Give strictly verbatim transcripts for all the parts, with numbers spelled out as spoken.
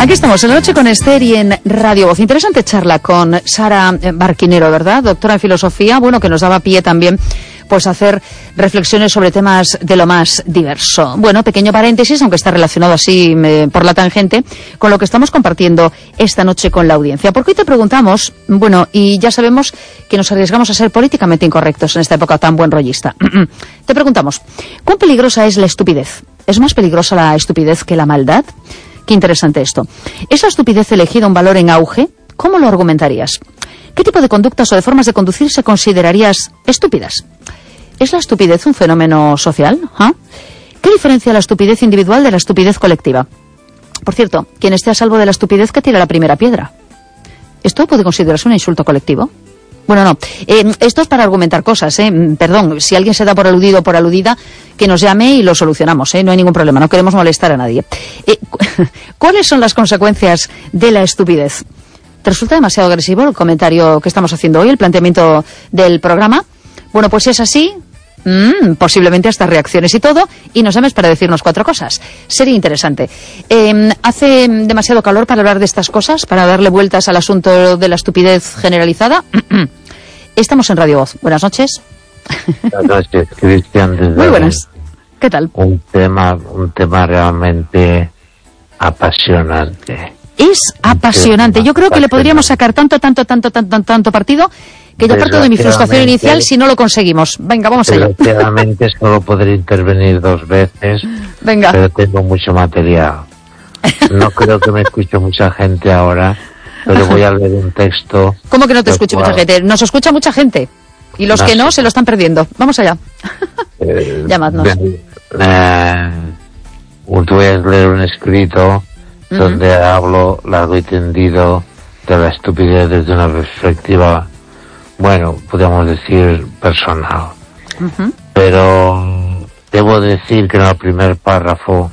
Aquí estamos en La Noche con Esther y en Radio Voz. Interesante charla con Sara Barquinero, ¿verdad? Doctora en filosofía, bueno, que nos daba pie también pues a hacer reflexiones sobre temas de lo más diverso. Bueno, pequeño paréntesis, aunque está relacionado así eh, por la tangente, con lo que estamos compartiendo esta noche con la audiencia. Porque hoy te preguntamos, bueno, y ya sabemos que nos arriesgamos a ser políticamente incorrectos en esta época tan buen rollista. Te preguntamos, ¿cuán peligrosa es la estupidez? ¿Es más peligrosa la estupidez que la maldad? Qué interesante esto. ¿Es la estupidez elegida un valor en auge? ¿Cómo lo argumentarías? ¿Qué tipo de conductas o de formas de conducirse considerarías estúpidas? ¿Es la estupidez un fenómeno social? ¿Ah? ¿Qué diferencia la estupidez individual de la estupidez colectiva? Por cierto, quien esté a salvo de la estupidez que tire la primera piedra. ¿Esto puede considerarse un insulto colectivo? Bueno, no. Eh, esto es para argumentar cosas, ¿eh? Perdón, si alguien se da por aludido o por aludida, que nos llame y lo solucionamos, ¿eh? No hay ningún problema, no queremos molestar a nadie. Eh, ¿Cuáles son las consecuencias de la estupidez? ¿Te resulta demasiado agresivo el comentario que estamos haciendo hoy, el planteamiento del programa? Bueno, pues es así, mmm, posiblemente hasta reacciones y todo, y nos llames para decirnos cuatro cosas. Sería interesante. Eh, ¿Hace demasiado calor para hablar de estas cosas, para darle vueltas al asunto de la estupidez generalizada? Estamos en Radio Voz. Buenas noches. Buenas noches, Cristian. Desde Muy buenas. ¿Qué tal? Un tema, un tema realmente apasionante. Es apasionante. Yo creo que le podríamos sacar tanto, tanto, tanto, tanto, tanto partido que yo parto de mi frustración inicial si no lo conseguimos. Venga, vamos allá. Desgraciadamente solo podré intervenir dos veces. Venga. Pero tengo mucho material. No creo que me escuche mucha gente ahora, pero voy a leer un texto. ¿Cómo que no te escucha mucha gente? Nos escucha mucha gente. Y los no, que no, se lo están perdiendo. Vamos allá. Eh, Llamadnos. Eh, voy a leer un escrito uh-huh. donde hablo largo y tendido de la estupidez desde una perspectiva, bueno, podríamos decir personal. Uh-huh. Pero debo decir que en el primer párrafo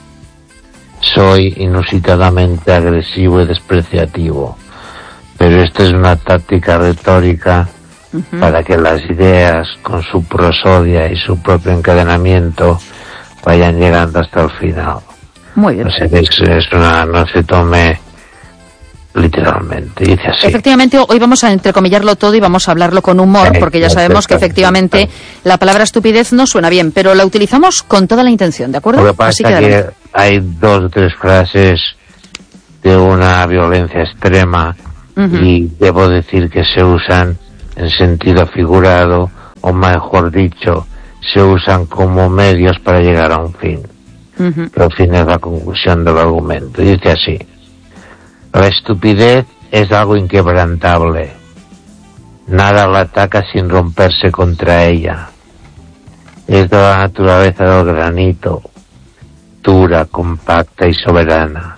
soy inusitadamente agresivo y despreciativo. Pero esto es una táctica retórica uh-huh. para que las ideas, con su prosodia y su propio encadenamiento, vayan llegando hasta el final. Muy bien. O sea, es, es una, no se tome literalmente, dice así. Efectivamente, hoy vamos a entrecomillarlo todo y vamos a hablarlo con humor, porque ya sabemos que efectivamente la palabra estupidez no suena bien, pero la utilizamos con toda la intención, ¿de acuerdo? Lo que pasa así que, que hay dos o tres frases de una violencia extrema uh-huh. y debo decir que se usan en sentido figurado, o mejor dicho, se usan como medios para llegar a un fin. Uh-huh. El fin es la conclusión del argumento. Y dice así: la estupidez es algo inquebrantable. Nada la ataca sin romperse contra ella. Es de la naturaleza del granito, dura, compacta y soberana.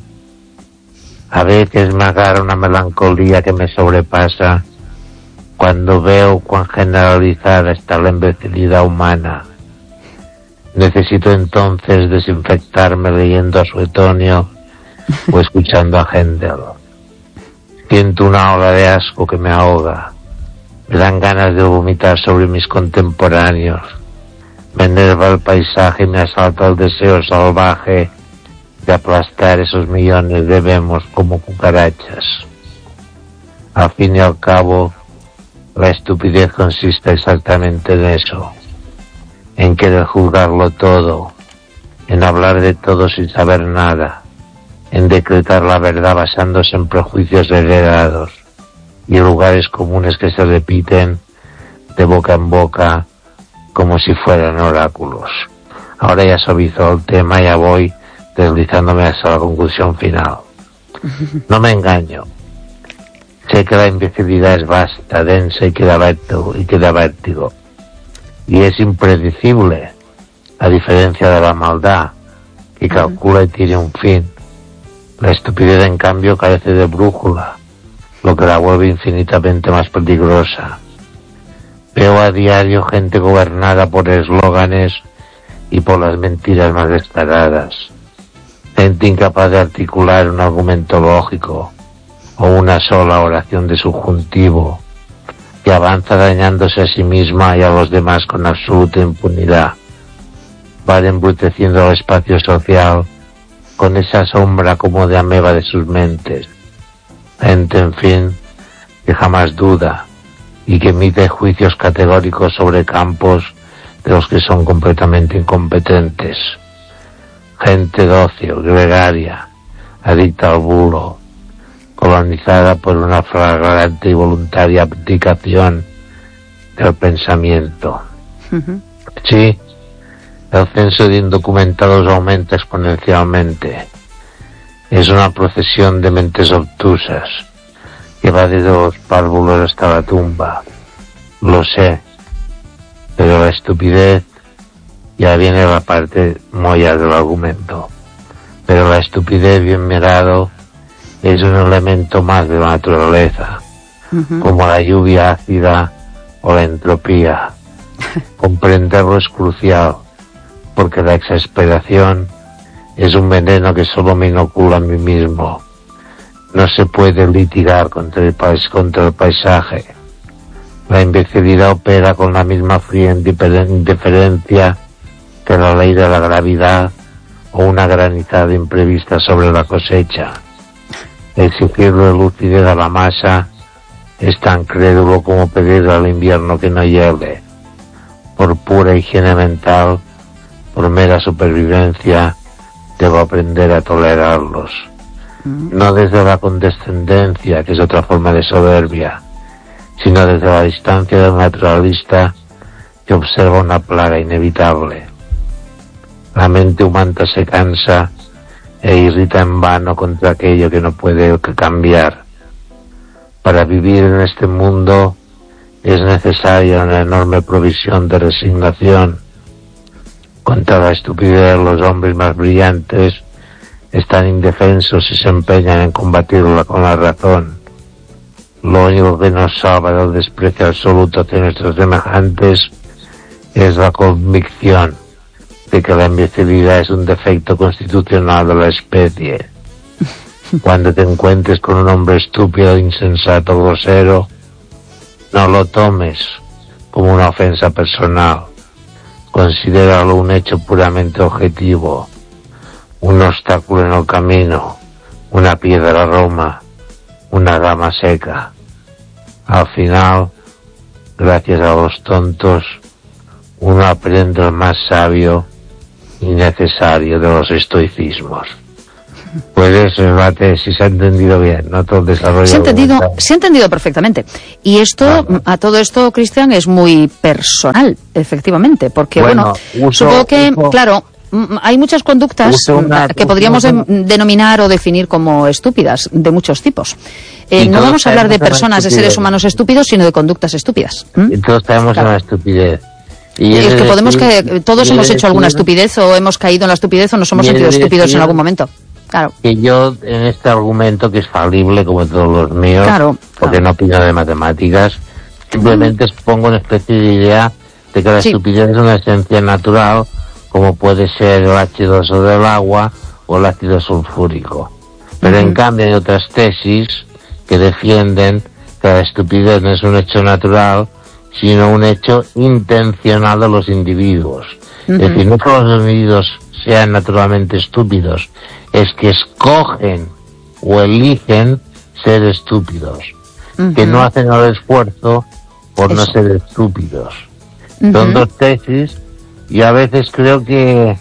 A veces me agarra una melancolía que me sobrepasa cuando veo cuán generalizada está la imbecilidad humana. Necesito entonces desinfectarme leyendo a Suetonio o escuchando a Händel. Siento una ola de asco que me ahoga. Me dan ganas de vomitar sobre mis contemporáneos. Me enerva el paisaje y me asalta el deseo salvaje de aplastar esos millones de vemos como cucarachas. Al fin y al cabo, la estupidez consiste exactamente en eso, en querer juzgarlo todo, en hablar de todo sin saber nada, en decretar la verdad basándose en prejuicios heredados y lugares comunes que se repiten de boca en boca como si fueran oráculos. Ahora ya suavizo el tema, ya voy deslizándome hasta la conclusión final. No me engaño. Sé que la imbecilidad es vasta, densa y que da vértigo, y que da vértigo. Y es impredecible, a diferencia de la maldad, que calcula y tiene un fin. La estupidez, en cambio, carece de brújula, lo que la vuelve infinitamente más peligrosa. Veo a diario gente gobernada por eslóganes y por las mentiras más descaradas. Gente incapaz de articular un argumento lógico o una sola oración de subjuntivo, que avanza dañándose a sí misma y a los demás con absoluta impunidad. Va embruteciendo el espacio social con esa sombra como de ameba de sus mentes. Gente, en fin, que jamás duda y que emite juicios categóricos sobre campos de los que son completamente incompetentes. Gente dócil, gregaria, adicta al bulo, colonizada por una flagrante y voluntaria abdicación del pensamiento. Uh-huh. Sí, el censo de indocumentados aumenta exponencialmente. Es una procesión de mentes obtusas que va desde los párvulos hasta la tumba. Lo sé, pero la estupidez, ya viene la parte molla del argumento, pero la estupidez bien mirado es un elemento más de la naturaleza, uh-huh. como la lluvia ácida o la entropía. Comprenderlo es crucial, porque la exasperación es un veneno que solo me inocula a mí mismo. No se puede litigar contra el, pais- contra el paisaje. La imbecilidad opera con la misma fría indiferencia que la ley de la gravedad o una granizada imprevista sobre la cosecha. Exigirle lucidez a la masa es tan crédulo como pedirle al invierno que no hiele. Por pura higiene mental, por mera supervivencia, debo aprender a tolerarlos. No desde la condescendencia, que es otra forma de soberbia, sino desde la distancia del naturalista que observa una plaga inevitable. La mente humana se cansa e irrita en vano contra aquello que no puede cambiar. Para vivir en este mundo es necesaria una enorme provisión de resignación. Contra la estupidez, los hombres más brillantes están indefensos y se empeñan en combatirla con la razón. Lo único que nos salva del desprecio absoluto hacia nuestros semejantes es la convicción de que la imbecilidad es un defecto constitucional de la especie. Cuando te encuentres con un hombre estúpido, insensato, grosero, no lo tomes como una ofensa personal. Considéralo un hecho puramente objetivo, un obstáculo en el camino, una piedra roma, una rama seca. Al final, gracias a los tontos, uno aprende el más sabio y necesario de los estoicismos. Pues eso, Mate, si se ha entendido bien, ¿no? Todo el desarrollo. Se ha entendido, se ha entendido perfectamente. Y esto, vale. A todo esto, Cristian, es muy personal, efectivamente, porque, bueno, bueno uso, supongo que, uso, claro, hay muchas conductas una, que podríamos una, denominar o definir como estúpidas, de muchos tipos. Eh, no vamos a hablar de personas, de seres humanos estúpidos, sino de conductas estúpidas. ¿Mm? Y todos tenemos claro. una estupidez. Y es que podemos decir, que todos hemos hecho decir, alguna estupidez o hemos caído en la estupidez o nos hemos sentido estúpidos en algún momento. Claro. Que yo en este argumento, que es falible como todos los míos, claro, porque claro. no opino de matemáticas, simplemente mm. expongo una especie de idea de que la sí. estupidez es una esencia natural, como puede ser el H dos O del agua o el ácido sulfúrico. Pero mm-hmm. en cambio hay otras tesis que defienden que la estupidez no es un hecho natural, sino un hecho intencional de los individuos. Mm-hmm. Es decir, no que los individuos sean naturalmente estúpidos, es que escogen o eligen ser estúpidos, uh-huh. que no hacen el esfuerzo por Eso. no ser estúpidos. Uh-huh. Son dos tesis y a veces creo que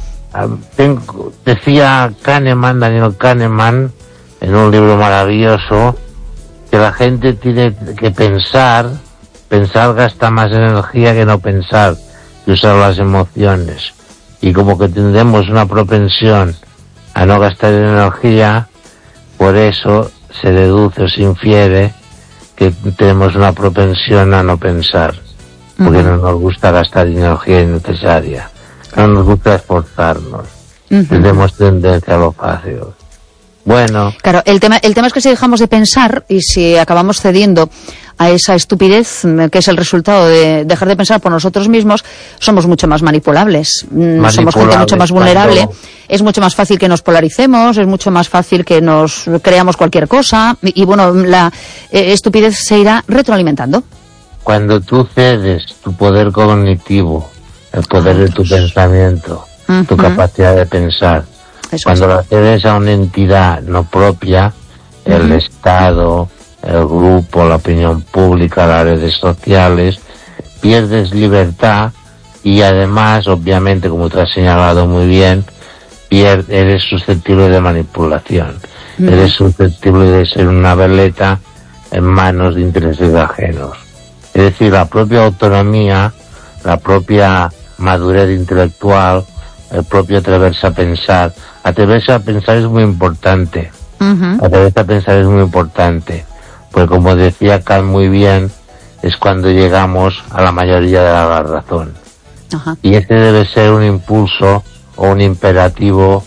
tengo, decía Kahneman, Daniel Kahneman, en un libro maravilloso, que la gente tiene que pensar, pensar gasta más energía que no pensar, que usar las emociones. Y como que tendremos una propensión a no gastar energía, por eso se deduce o se infiere que tenemos una propensión a no pensar, porque uh-huh. no nos gusta gastar energía innecesaria, no nos gusta esforzarnos, uh-huh. tenemos tendencia a lo fácil. Bueno. Claro, el tema, el tema es que si dejamos de pensar y si acabamos cediendo a esa estupidez, que es el resultado de dejar de pensar por nosotros mismos, somos mucho más manipulables, manipulables somos gente mucho más vulnerable, cuando... es mucho más fácil que nos polaricemos, es mucho más fácil que nos creamos cualquier cosa, y, y bueno, la eh, estupidez se irá retroalimentando. Cuando tú cedes tu poder cognitivo, el poder de tu pensamiento, uh-huh. tu capacidad de pensar, Eso Cuando es. la cedes a una entidad no propia, el uh-huh. Estado, el grupo, la opinión pública, las redes sociales, pierdes libertad y además, obviamente, como tú has señalado muy bien, pierdes, eres susceptible de manipulación. Uh-huh. Eres susceptible de ser una veleta en manos de intereses ajenos. Es decir, la propia autonomía, la propia madurez intelectual, el propio atreverse a pensar. Atreverse a pensar es muy importante. Uh-huh. Atreverse a pensar es muy importante. Pues como decía Kant muy bien, es cuando llegamos a la mayoría de la razón. Uh-huh. Y este debe ser un impulso o un imperativo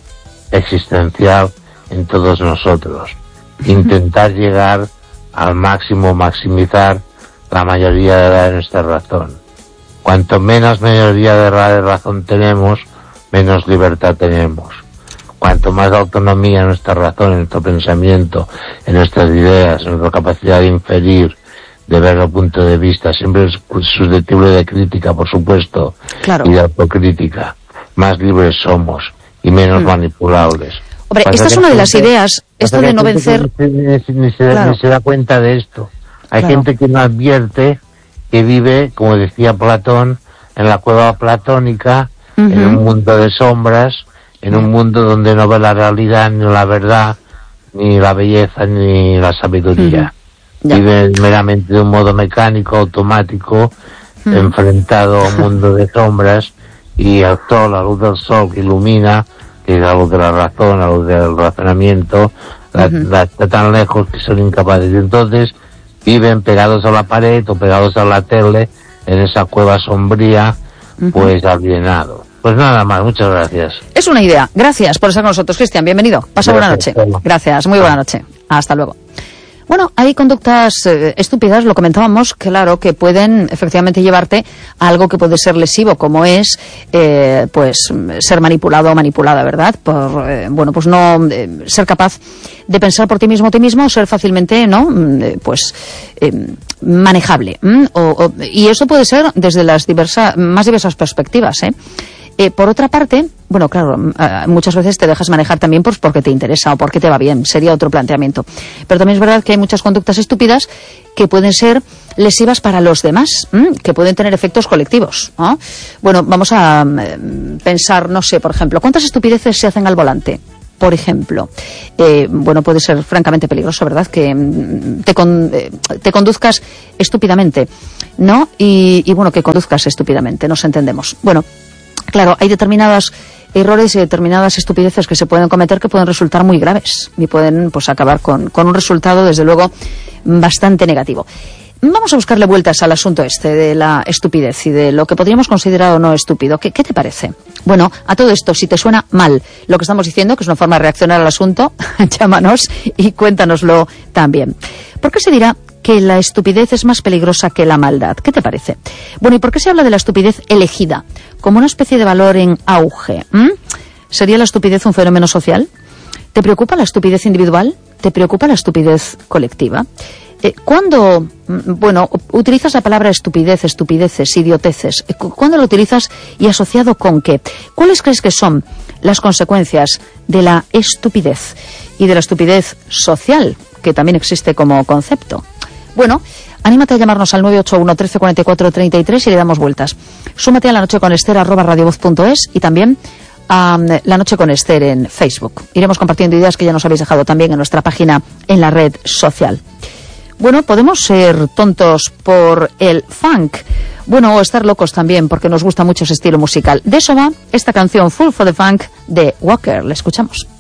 existencial en todos nosotros. Uh-huh. Intentar llegar al máximo, maximizar la mayoría de, la de nuestra razón. Cuanto menos mayoría de la de razón tenemos, menos libertad tenemos. Cuanto más autonomía en nuestra razón, en nuestro pensamiento, en nuestras ideas, en nuestra capacidad de inferir, de ver el punto de vista, siempre es susceptible de crítica, por supuesto, claro. y de autocrítica, más libres somos y menos mm. manipulables. Hombre, esta es una de las ideas, esto de no vencer... Ni, ni, ni, se, claro. ni se da cuenta de esto. Hay claro. gente que no advierte que vive, como decía Platón, en la cueva platónica, uh-huh. en un mundo de sombras, en un mundo donde no ve la realidad, ni la verdad, ni la belleza, ni la sabiduría. Uh-huh. Vive meramente de un modo mecánico, automático, uh-huh. enfrentado a un mundo de sombras, y al sol, la luz del sol que ilumina, que es la luz de la razón, la luz del razonamiento, la, uh-huh. la, está tan lejos que son incapaces. Y entonces viven pegados a la pared o pegados a la tele, en esa cueva sombría, uh-huh. pues alienados. Pues nada más, muchas gracias. Es una idea. Gracias por estar con nosotros, Cristian. Bienvenido. Pasa buena noche. Gracias, muy buena noche. Hasta luego. Bueno, hay conductas eh, estúpidas, lo comentábamos, claro, que pueden efectivamente llevarte a algo que puede ser lesivo, como es, eh, pues, ser manipulado o manipulada, ¿verdad? Por, eh, bueno, pues no eh, ser capaz de pensar por ti mismo o ti mismo, ser fácilmente, ¿no? Eh, pues, eh, manejable. ¿Mm? O, o, y eso puede ser desde las diversas, más diversas perspectivas, ¿eh? Eh, por otra parte, bueno, claro, uh, muchas veces te dejas manejar también pues porque te interesa o porque te va bien, sería otro planteamiento. Pero también es verdad que hay muchas conductas estúpidas que pueden ser lesivas para los demás, ¿m? que pueden tener efectos colectivos, ¿no? Bueno, vamos a eh, pensar, no sé, por ejemplo, ¿cuántas estupideces se hacen al volante? Por ejemplo, eh, bueno, puede ser francamente peligroso, ¿verdad? Que te, con, eh, te conduzcas estúpidamente, ¿no? Y, y bueno, que conduzcas estúpidamente, nos entendemos. Bueno, claro, hay determinados errores y determinadas estupideces que se pueden cometer que pueden resultar muy graves y pueden pues acabar con, con un resultado, desde luego, bastante negativo. Vamos a buscarle vueltas al asunto este de la estupidez y de lo que podríamos considerar o no estúpido. ¿Qué, qué te parece? Bueno, a todo esto, si te suena mal lo que estamos diciendo, que es una forma de reaccionar al asunto, llámanos y cuéntanoslo también. ¿Por qué se dirá que la estupidez es más peligrosa que la maldad? ¿Qué te parece? Bueno, ¿y por qué se habla de la estupidez elegida como una especie de valor en auge? ¿Mm? ¿Sería la estupidez un fenómeno social? ¿Te preocupa la estupidez individual? ¿Te preocupa la estupidez colectiva? Eh, ¿Cuándo, bueno, utilizas la palabra estupidez, estupideces, idioteces? ¿Cuándo lo utilizas y asociado con qué? ¿Cuáles crees que son las consecuencias de la estupidez y de la estupidez social, que también existe como concepto? Bueno, anímate a llamarnos al nueve ocho uno, trece cuarenta y cuatro, treinta y tres y le damos vueltas. Súmate a La Noche con Esther, arroba radiovoz punto es, y también a um, La Noche con Esther en Facebook. Iremos compartiendo ideas que ya nos habéis dejado también en nuestra página en la red social. Bueno, podemos ser tontos por el funk, bueno, o estar locos también porque nos gusta mucho ese estilo musical. De eso va esta canción Full for the Funk de Walker. La escuchamos.